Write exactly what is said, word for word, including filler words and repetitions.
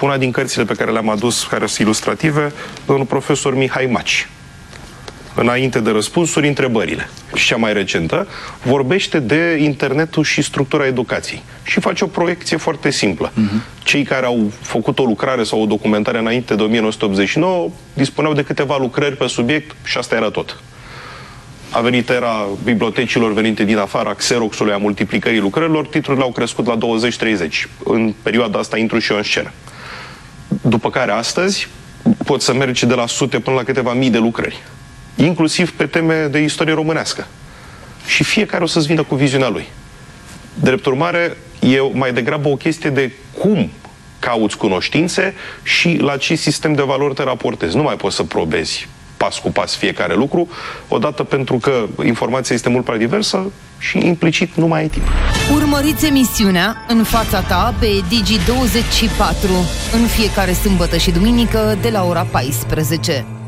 una din cărțile pe care le-am adus, care sunt ilustrative, domnul profesor Mihai Maci. Înainte de răspunsuri, întrebările. Și cea mai recentă vorbește de internetul și structura educației. Și face o proiecție foarte simplă. Uh-huh. Cei care au făcut o lucrare sau o documentare înainte de o mie nouă sute optzeci și nouă dispuneau de câteva lucrări pe subiect și asta era tot. A venit era bibliotecilor venite din afara, Xeroxului, a multiplicării lucrărilor, titlurile au crescut la douăzeci treizeci. În perioada asta intru și eu în scenă. După care astăzi poți să mergi de la sute până la câteva mii de lucrări. Inclusiv pe teme de istorie românească. Și fiecare o să-ți vină cu viziunea lui. Drept urmare, e mai degrabă o chestie de cum cauți cunoștințe și la ce sistem de valori te raportezi. Nu mai poți să probezi pas cu pas fiecare lucru, odată pentru că informația este mult prea diversă și implicit nu mai ai timp. Urmăriți emisiunea În fața ta pe Digi douăzeci și patru în fiecare sâmbătă și duminică de la ora paisprezece.